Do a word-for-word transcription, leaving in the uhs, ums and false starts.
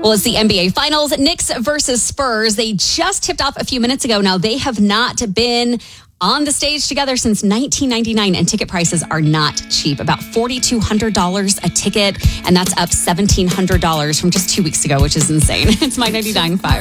Well, it's the N B A Finals. Knicks versus Spurs. They just tipped off a few minutes ago. Now, they have not been on the stage together since nineteen ninety-nine, and ticket prices are not cheap. About four thousand two hundred dollars a ticket, and that's up one thousand seven hundred dollars from just two weeks ago, which is insane. It's My ninety-nine point five.